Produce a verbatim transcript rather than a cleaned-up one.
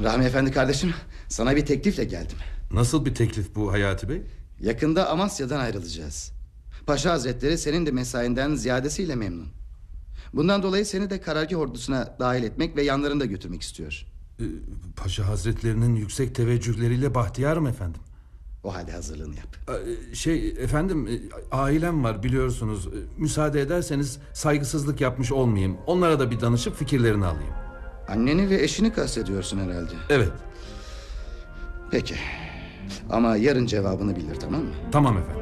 Rahmi Efendi kardeşim, sana bir teklifle geldim. Nasıl bir teklif bu Hayati Bey? Yakında Amasya'dan ayrılacağız. Paşa Hazretleri senin de mesainden ziyadesiyle memnun. Bundan dolayı seni de karargah ordusuna dahil etmek ve yanlarında götürmek istiyor. Ee, Paşa Hazretlerinin yüksek teveccühleriyle bahtiyarım efendim. O halde hazırlığını yap. Ee, Şey efendim, ailem var biliyorsunuz. Müsaade ederseniz saygısızlık yapmış olmayayım. Onlara da bir danışıp fikirlerini alayım. Anneni ve eşini kastediyorsun herhalde. Evet. Peki. Ama yarın cevabını bilir, tamam mı? Tamam efendim.